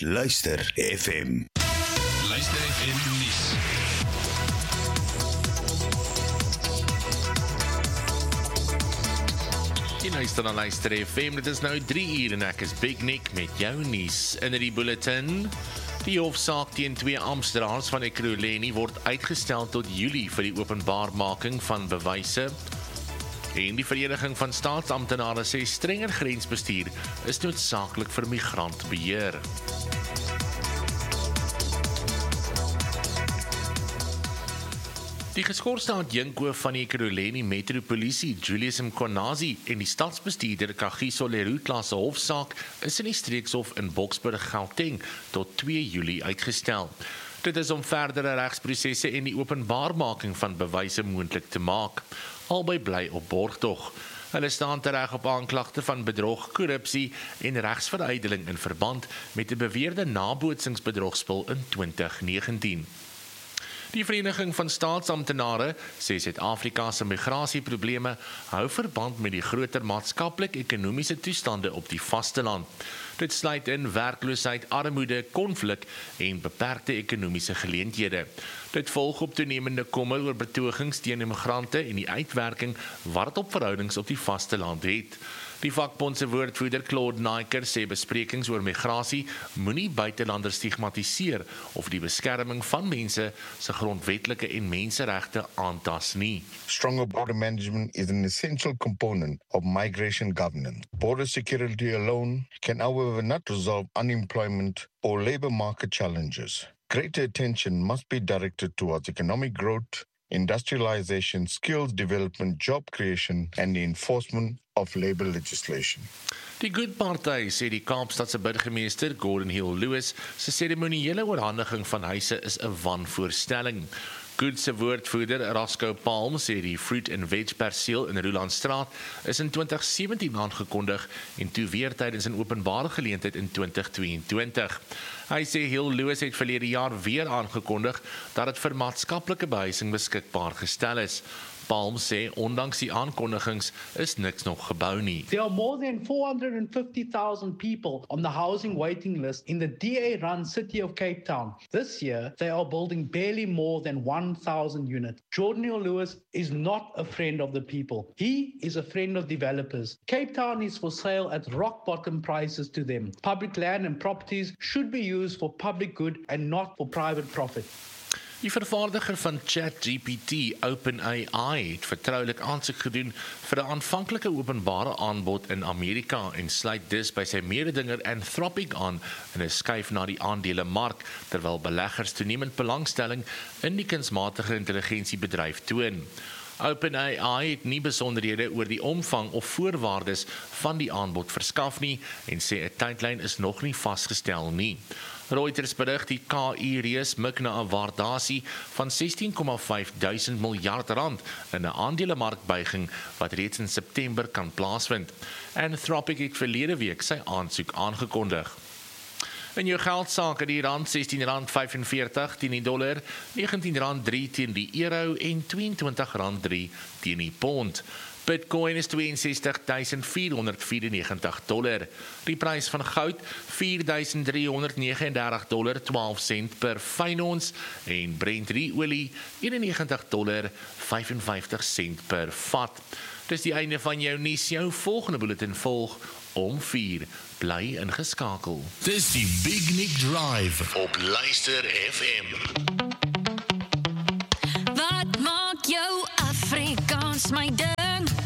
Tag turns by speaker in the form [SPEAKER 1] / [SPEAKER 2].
[SPEAKER 1] Luister FM.
[SPEAKER 2] Luister FM nuus. Jy luister na Luister FM, dit is nou 3 uur en ek is Big Nick met jou nuus in die bulletin. Die hofsaak teen 2 amptenaren van Ekurhuleni word uitgestel tot Julie vir die openbaarmaking van bewyse. En die Vereniging van Staatsamptenare sê strenger grensbestuur is noodsaaklik vir migrantbeheer. Die geskorste adjunkhoof van die Ekurhuleni Metropolisie, Julius Mkhwanazi, en die stadsbestuurder Kagiso Leroux se hofsaak is in die streekshof in Boksburg, Gauteng tot 2 Julie uitgestel. Dit is om verdere regsprosesse en die openbaarmaking van bewyse moontlik te maak. Albei bly op borgtog. Hulle staan tereg op aanklagte van bedrog, korrupsie en regsverydeling in verband met 'n beweerde nabootsingsbedrogspel in 2019. Die Vereniging van Staatsamptenare sê Suid-Afrika se migrasieprobleme hou verband met die groter maatskaplik-ekonomiese toestande op die vasteland. Dit sluit in werkloosheid, armoede, konflik en beperkte ekonomiese geleenthede. Dit volg op toenemende kommer oor betogings teen immigrante en die uitwerking wat dit op verhoudings op die vasteland het. Die vakbond se woordvoerder Claude Naiker sê besprekings oor migrasie moenie buitelanders stigmatiseer of die beskerming van mense se grondwetlike en menseregte aantas nie.
[SPEAKER 3] Stronger border management is an essential component of migration governance. Border security alone can, however, not resolve unemployment or labor market challenges. Greater attention must be directed towards economic growth, industrialization, skills development, job creation, and the enforcement of labor legislation.
[SPEAKER 2] Die Good Party sê die Kaapstadse burgemeester Gordon Hill Lewis se seremoniële oorhandiging van huise is 'n wanvoorstelling. Good se woordvoerder Roscoe Palm sê die Fruit and Veg perseel in Roelandstraat is in 2017 aangekondig en toe weer tydens 'n openbare geleentheid in 2022. Hy sê Hill Lewis het verlede jaar weer aangekondig dat dit vir maatskaplike behuising beskikbaar gestel is. Palm sê ondanks die aankondigings is niks nog gebou nie.
[SPEAKER 4] There are more than 450,000 people on the housing waiting list in the DA-run city of Cape Town. This year, they are building barely more than 1,000 units. Jordan Hill Lewis is not a friend of the people. He is a friend of developers. Cape Town is for sale at rock-bottom prices to them. Public land and properties should be used for public good and not for private profit.
[SPEAKER 2] Die vervaardiger van ChatGPT, OpenAI, het vertroulik aansoek gedoen vir 'n aanvanklike openbare aanbod in Amerika en sluit dus by sy mededinger Anthropic aan in 'n skuif na die aandelemark, terwyl beleggers toenemend belangstelling in die kunsmatige intelligensiebedryf toon. OpenAI het nie besonderhede oor die omvang of voorwaardes van die aanbod verskaf nie en sê 'n tydlyn is nog nie vasgestel nie. Reuters berig die KI-reus mik na 'n waardasie van 16,5 duisend miljard rand in 'n aandelemarkbuiging wat reeds in September kan plaasvind. Anthropic het verlede week sy aansoek aangekondig. In jou geldsaake die rand R16.45 teen die dollar, R19.3 teen die euro en R22.3 teen die pond. Bitcoin is $62,494. Die prys van goud $4,339.12 per fyn ons en Brent olie $91.55 per vat. Dis die einde van jou nuus. Jou volgende bulletin volg om 4. Bly ingeskakel.
[SPEAKER 1] Dis die Big Nick Drive op Luister FM.
[SPEAKER 5] Wat maak jou Afrikaans my ding?